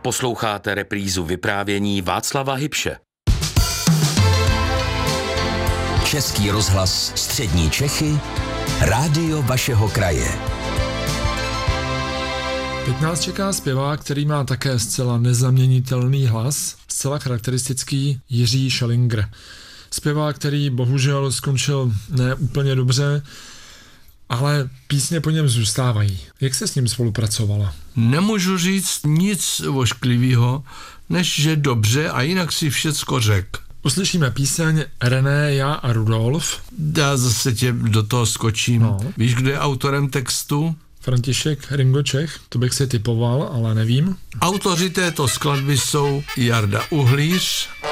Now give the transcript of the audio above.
Posloucháte reprízu vyprávění Václava Hybše. Český rozhlas Střední Čechy, rádio vašeho kraje. Teď nás čeká zpěvák, který má také zcela nezaměnitelný hlas, zcela charakteristický Jiří Šelinger. Zpěvák, který bohužel skončil ne úplně dobře, ale písně po něm zůstávají. Jak se s ním spolupracovala? Nemůžu říct nic ošklivého, než že dobře a jinak si všecko řek. Uslyšíme píseň René, já a Rudolf. Já zase tě do toho skočím. No. Víš, kdo je autorem textu? František Ringo Čech, to bych si typoval, ale nevím. Autoři této skladby jsou Jarda Uhlíř,